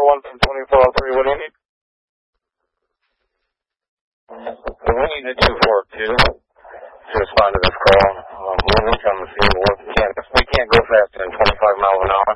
401 from 2403. What do you need? We need a 242 to respond to this call. We'll reach on the scene. We can't go faster than 25 miles an hour.